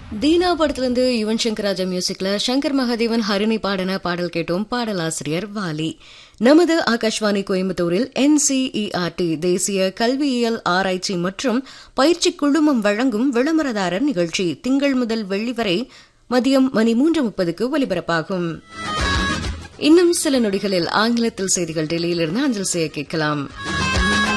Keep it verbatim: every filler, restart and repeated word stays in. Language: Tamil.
தீனா படத்திலிருந்து யுவன் சங்கர் ராஜா மியூசிக்ல சங்கர் மகாதேவன் ஹரிணி பாடின பாடல் கேட்டோம். பாடலாசிரியர் வாலி. நமது ஆகாஷ்வாணி கோயம்புத்தூரில் என்சிஇஆர்டி தேசிய கல்வியியல் ஆராய்ச்சி மற்றும் பயிற்சி குழுமம் வழங்கும் விளம்பரதாரர் நிகழ்ச்சி திங்கள் முதல் வெள்ளி வரை மதியம் மணி மூன்று முப்பதுக்கு ஒலிபரப்பாகும். இன்னும் சில நொடிகளில் ஆங்கிலத்தில் செய்திகள் டெல்லியிலிருந்து அஞ்சல் செய்ய கேட்கலாம்.